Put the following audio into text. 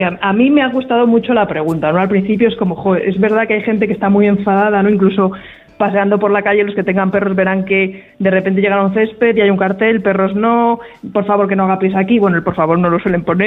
A mí me ha gustado mucho la pregunta, ¿no? Al principio es como, joder, es verdad que hay gente que está muy enfadada, ¿no? Incluso paseando por la calle, los que tengan perros verán que de repente llegan a un césped y hay un cartel, perros no, por favor que no haga pis aquí. Bueno, el por favor no lo suelen poner.